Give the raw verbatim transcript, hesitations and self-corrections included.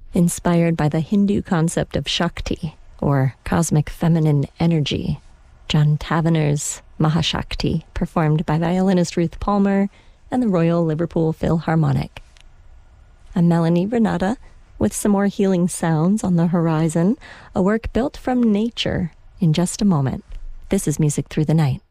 inspired by the Hindu concept of Shakti, or cosmic feminine energy. John Tavener's Mahashakti, performed by violinist Ruth Palmer and the Royal Liverpool Philharmonic. I'm Melanie Renata, with some more healing sounds on the horizon, a work built from nature in just a moment. This is Music Through the Night.